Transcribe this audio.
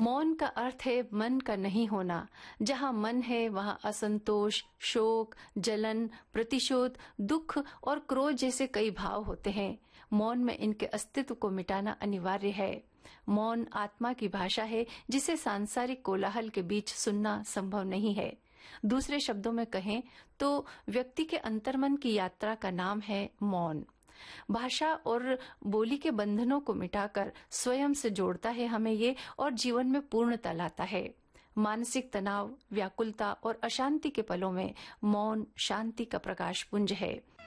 मौन का अर्थ है मन का नहीं होना। जहाँ मन है वहाँ असंतोष, शोक, जलन, प्रतिशोध, दुख और क्रोध जैसे कई भाव होते हैं। मौन में इनके अस्तित्व को मिटाना अनिवार्य है। मौन आत्मा की भाषा है जिसे सांसारिक कोलाहल के बीच सुनना संभव नहीं है। दूसरे शब्दों में कहें तो व्यक्ति के अंतर्मन की यात्रा का नाम है मौन। भाषा और बोली के बंधनों को मिटाकर स्वयं से जोड़ता है हमें ये, और जीवन में पूर्णता लाता है। मानसिक तनाव, व्याकुलता और अशांति के पलों में मौन शांति का प्रकाश पुंज है।